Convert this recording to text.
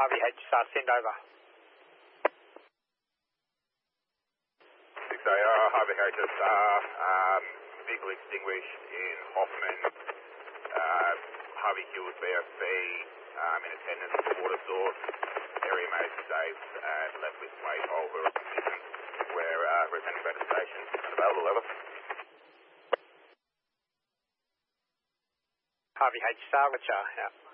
Harvey H, send over. 6AR, Harvey HSR, vehicle extinguished in Hoffman, Harvey Hills BFB, in attendance for water source, area made safe, and left with weight over where returning back to station. Available, over. Harvey H, Roger, yeah.